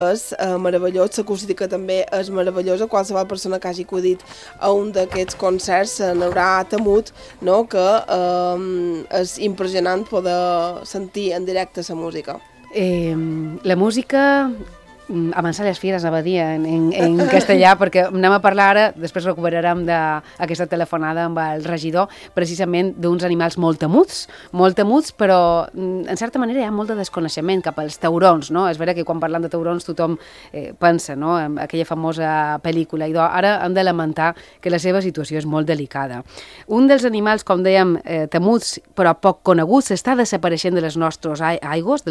és meravellós, l'acústica també és meravellosa. Qualsevol persona que hagi acudit a un d'aquests concerts se n'haurà temut, no? Que és impressionant poder sentir en directe la música. La música... avançar les fires, anava a dir en castellà, perquè anem a parlar ara, després recuperarem d'aquesta telefonada amb el regidor, precisament d'uns animals molt temuts, però en certa manera hi ha molt de desconeixement cap als taurons, no? És vera que quan parlant de taurons tothom pensa, no?, en aquella famosa pel·lícula, i ara hem de lamentar que la seva situació és molt delicada. Un dels animals, com dèiem, temuts però poc coneguts, està desapareixent de les nostres aigües,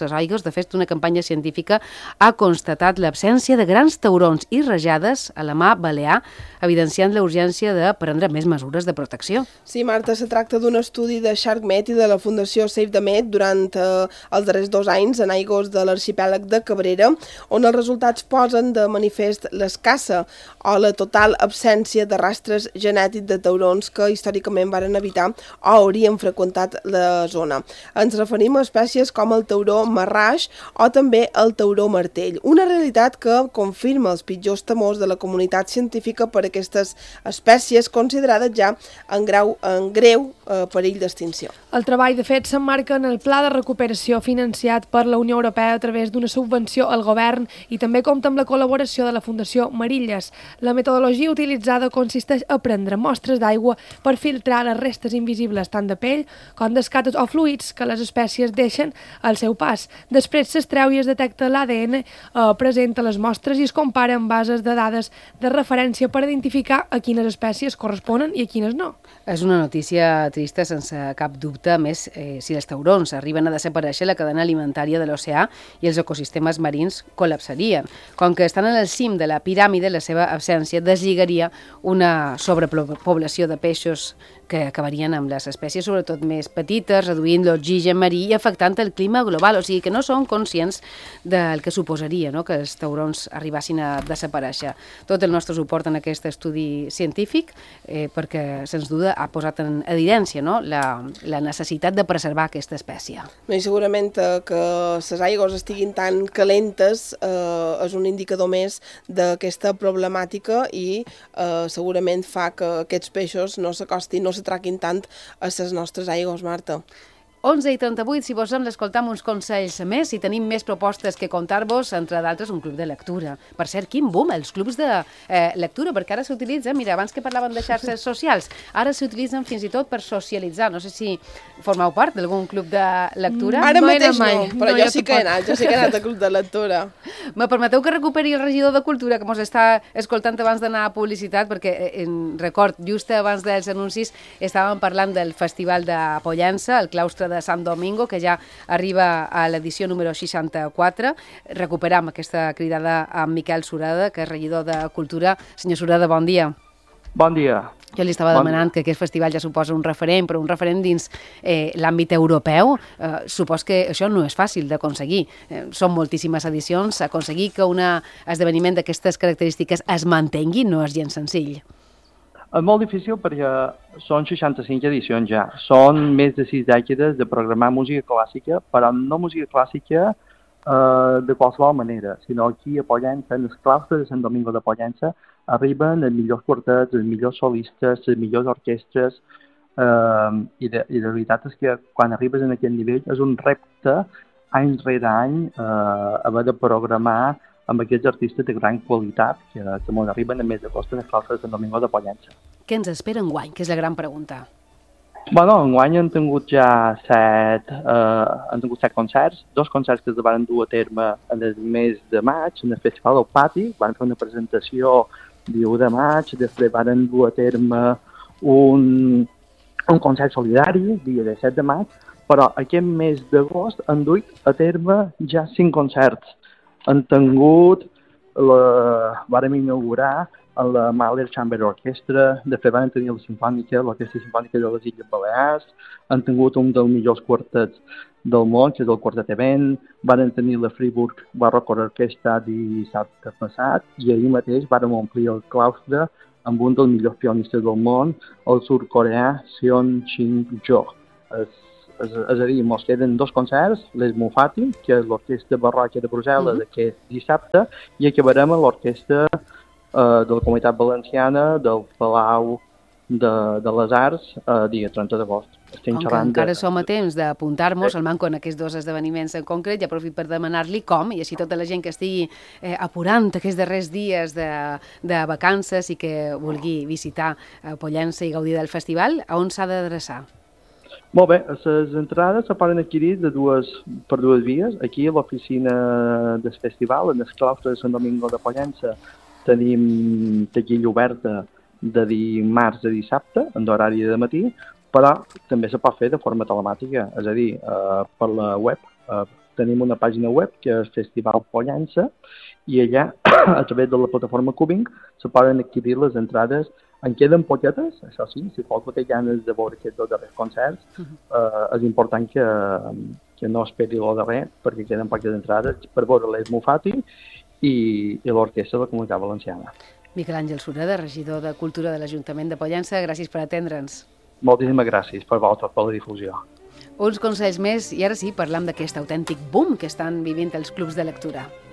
de fet una campanya científica ha constatat l'absència de grans taurons i rajades a la mar Balear, evidenciant la urgència de prendre més mesures de protecció. Sí, Marta, se tracta d'un estudi de SharkMed i de la Fundació Save the Med durant els darrers 2 anys en aigües de l'arxipèlag de Cabrera, on els resultats posen de manifest l'escassa o la total absència de rastres genètics de taurons que històricament varen habitar o haurien freqüentat la zona. Ens referim a espècies com el tauró marràs o també el tauró martell, una realitat que confirma els pitjors temors de la comunitat científica per aquestes espècies considerades ja en greu perill d'extinció. El treball, de fet, s'emmarca en el Pla de Recuperació financiat per la Unió Europea a través d'una subvenció al govern i també compta amb la col·laboració de la Fundació Marilles. La metodologia utilitzada consisteix a prendre mostres d'aigua per filtrar les restes invisibles tant de pell com d'escates o fluids que les espècies deixen al seu pas. Després s'extreu i es detecta l'ADN present a les mostres i es compara amb bases de dades de referència per identificar a quines espècies corresponen i a quines no. És una notícia trista, sense cap dubte. A més, si els taurons arriben a desaparèixer, la cadena alimentària de l'oceà i els ecosistemes marins col·lapsarien. Com que estan en el cim de la piràmide, la seva absència deslligaria una sobrepoblació de peixos que acabarien amb les espècies, sobretot més petites, reduint l'oxigen marí i afectant el clima global. O sigui que no són conscients del que suposaria, no?, que els taurons arribassin a desaparèixer. Tot el nostre suport en aquest estudi científic, perquè, sens dubte, ha posat en evidència, no?, la necessitat de preservar aquesta espècie. I segurament que les aigües estiguin tan calentes és un indicador més d'aquesta problemàtica i segurament fa que aquests peixos no s'acostin, no s'atraquin tant a les nostres aigües, Marta. 11:38, si vos sembla, escoltam uns consells més i tenim més propostes que contar-vos, entre d'altres un club de lectura. Per cert, quin boom, els clubs de lectura, perquè ara s'utilitzen, mira, abans que parlaven de xarxes socials, ara s'utilitzen fins i tot per socialitzar. No sé si formeu part d'algun club de lectura. Ara mateix no, però jo sí que he anat al club de lectura. Me permeteu que recuperi el regidor de Cultura, que mos està escoltant abans d'anar a publicitat, perquè record, just abans dels anuncis estàvem parlant del Festival de Pollença, el claustre de Sant Domingo, que ja arriba a l'edició número 64. Recuperam aquesta cridada amb Miquel Sureda, que és regidor de Cultura. Senyor Sureda, bon dia. Bon dia. Jo li estava demanant que aquest festival ja suposa un referent, però un referent dins l'àmbit europeu. Supos que això no és fàcil d'aconseguir. Són moltíssimes edicions. Aconseguir que un esdeveniment d'aquestes característiques es mantengui no és gens senzill. És molt difícil perquè són 65 edicions ja. Són més de 6 dècades de programar música clàssica, però no música clàssica de qualsevol manera, sinó aquí a Pollença, en els claustres de Sant Domingo de Pollença, arriben els millors quartets, els millors solistes, les millors orquestres, i la veritat és que quan arribes en aquest nivell és un repte any rere any haver de programar amb aquests artistes de gran qualitat que ens arriben a més de costa de claustres de Sant Domingo de Pollença. Què ens espera enguany, que és la gran pregunta? Bueno, enguany hem tingut ja 7 concerts, 2 concerts que es van dur a terme en el mes de maig, en el Festival del Pati, van fer una presentació el 1 de maig, després van dur a terme un concert solidari, dia 7 de maig, però aquest mes d'agost han duit a terme ja 5 concerts. Han tingut, vàrem inaugurar la Mahler Chamber Orchestra, després van tenir la Simfònica, l'Orquestra Simfònica de les Illes Balears, han tingut un dels millors quartets del món, que és el Quartet Event, van tenir la Friburg Baroque Orquestra dissabte passat, i ahir mateix vàrem omplir el claustre amb un dels millors pianistes del món, el sud-coreà Seon Shin-jo. és a dir, ens queden 2 concerts, l'Es Mufati, que és l'Orquestra Barroca de Brussel·les, aquest dissabte, i acabarem amb l'Orquestra de la Comunitat Valenciana del Palau de les Arts dia 30 d'agost. Com que encara som a temps d'apuntar-nos al manco en aquests 2 esdeveniments en concret, ja aprofito per demanar-li com, i així tota la gent que estigui apurant aquests darrers dies de vacances i que vulgui visitar Pollença i gaudir del festival, a on s'ha d'adreçar? Molt bé, les entrades se poden adquirir per 2 vies. Aquí a l'oficina del festival, en el claustre de Sant Domingo de Pollença, tenim taquilla oberta de dimarts a dissabte, en l'horari de matí, però també se pot fer de forma telemàtica, és a dir, per la web. Tenim una pàgina web que és Festival Pollença i allà, a través de la plataforma Cubing, se poden adquirir les entrades. En queden poquetes, això sí, si qualcú té ganes de veure aquests 2 darrers concerts, és important que no esperi el darrer, perquè queden poques entrades per veure l'Es Mufati i l'Orquestra de la Comunitat Valenciana. Miquel Àngel Sureda, regidor de Cultura de l'Ajuntament de Pollença, gràcies per atendre'ns. Moltíssimes gràcies per vosaltres, per la difusió. Uns consells més, i ara sí, parlam d'aquest autèntic boom que estan vivint els clubs de lectura.